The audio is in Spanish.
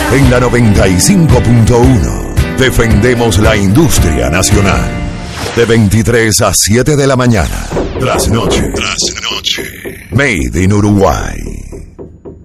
En la 95.1 defendemos la industria nacional. De 23 a 7 de la mañana. Trasnoche. Made in Uruguay.